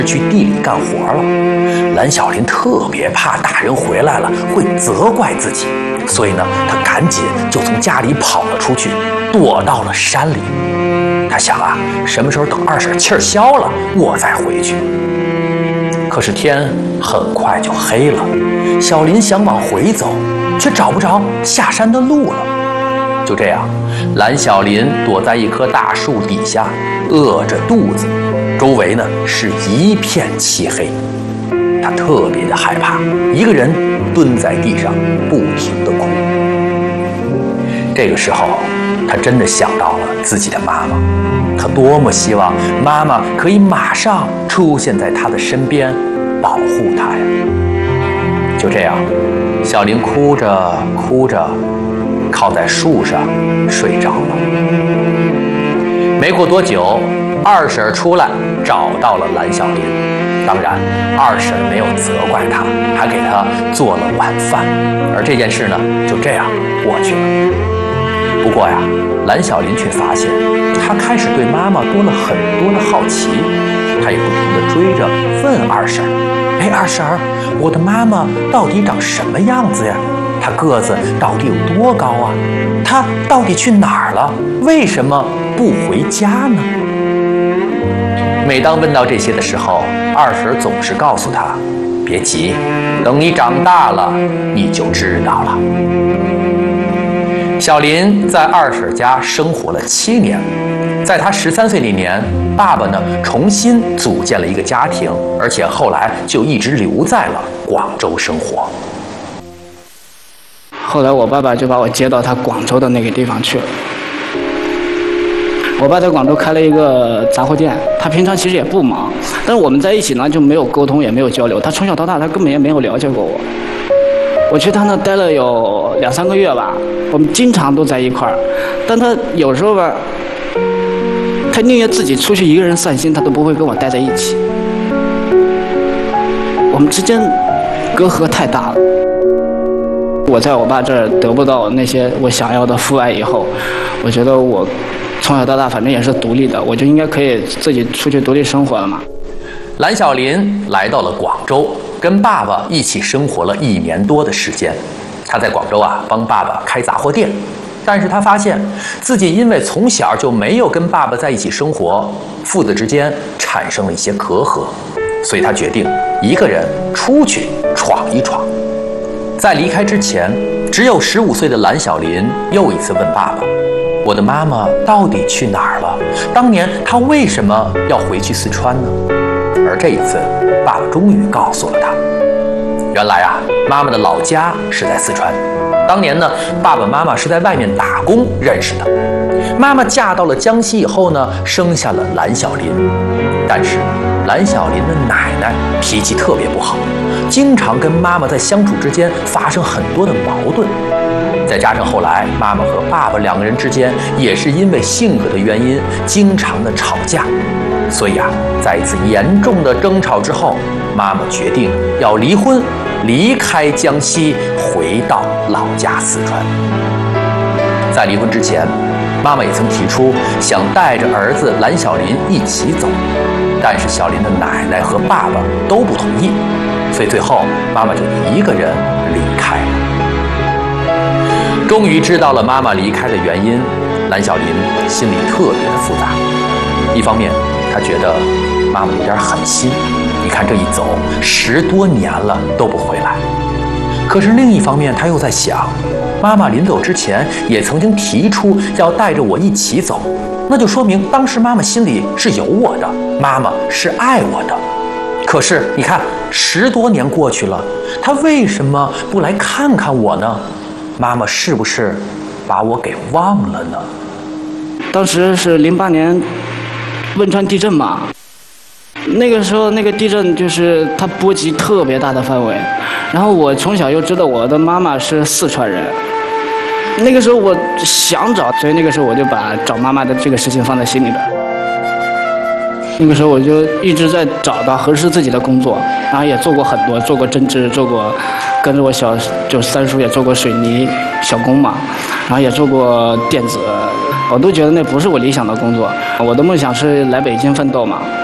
去地里干活了。蓝小林特别怕大人回来了会责怪自己，所以呢，他赶紧就从家里跑了出去，躲到了山里。他想啊，什么时候等二婶气儿消了，我再回去。可是天很快就黑了，小林想往回走，却找不着下山的路了。就这样，蓝小林躲在一棵大树底下，饿着肚子，周围呢是一片漆黑。他特别的害怕，一个人蹲在地上，不停地哭。这个时候，他真的想到了自己的妈妈，他多么希望妈妈可以马上出现在他的身边，保护他呀！就这样，小林哭着哭着，靠在树上睡着了。没过多久，二婶出来找到了蓝小林。当然，二婶没有责怪他，还给他做了晚饭。而这件事呢，就这样过去了。不过呀，蓝小林却发现，他开始对妈妈多了很多的好奇。他也不停地追着问二婶：“哎，二婶，我的妈妈到底长什么样子呀？她个子到底有多高啊？她到底去哪儿了？为什么不回家呢？”每当问到这些的时候，二婶总是告诉他：“别急，等你长大了，你就知道了。”小林在二婶家生活了7年，在他13岁那年，爸爸呢重新组建了一个家庭，而且后来就一直留在了广州生活。 后来我爸爸就把我接到他广州的那个地方去了。我爸在广州开了一个杂货店，他平常其实也不忙，但是我们在一起呢就没有沟通，也没有交流。他从小到大他根本也没有了解过我。我去他那待了有2、3个月吧，我们经常都在一块儿，但他有时候吧，他宁愿自己出去一个人散心，他都不会跟我待在一起。我们之间隔阂太大了。我在我爸这儿得不到那些我想要的父爱以后，我觉得我从小到大反正也是独立的，我就应该可以自己出去独立生活了嘛。 蓝小林来到了广州，跟爸爸一起生活了1年多的时间。他在广州啊帮爸爸开杂货店，但是他发现自己因为从小就没有跟爸爸在一起生活，父子之间产生了一些隔阂，所以他决定一个人出去闯一闯。在离开之前，只有15岁的蓝小林又一次问爸爸：“我的妈妈到底去哪儿了？当年她为什么要回去四川呢？”而这一次，爸爸终于告诉了他，原来啊，妈妈的老家是在四川。当年呢，爸爸妈妈是在外面打工认识的。妈妈嫁到了江西以后呢，生下了蓝小林。但是蓝小林的奶奶脾气特别不好，经常跟妈妈在相处之间发生很多的矛盾。再加上后来妈妈和爸爸2个人之间也是因为性格的原因，经常的吵架。所以啊，在一次严重的争吵之后，妈妈决定要离婚，离开江西，回到老家四川。在离婚之前，妈妈也曾提出想带着儿子蓝小林一起走，但是小林的奶奶和爸爸都不同意，所以最后妈妈就一个人离开了。终于知道了妈妈离开的原因，蓝小林心里特别的复杂。一方面，他觉得妈妈有点狠心，你看这一走10多年了都不回来。可是另一方面，他又在想，妈妈临走之前也曾经提出要带着我一起走，那就说明当时妈妈心里是有我的，妈妈是爱我的。可是你看10多年过去了，她为什么不来看看我呢？妈妈是不是把我给忘了呢？ 当时是08年汶川地震嘛，那个时候那个地震就是它波及特别大的范围，然后我从小又知道我的妈妈是四川人，那个时候我想找，所以那个时候我就把找妈妈的这个事情放在心里边。那个时候我就一直在找到合适自己的工作，然后也做过很多，做过针织，做过跟着我三叔也做过水泥小工嘛，然后也做过电子，我都觉得那不是我理想的工作。我的梦想是来北京奋斗嘛，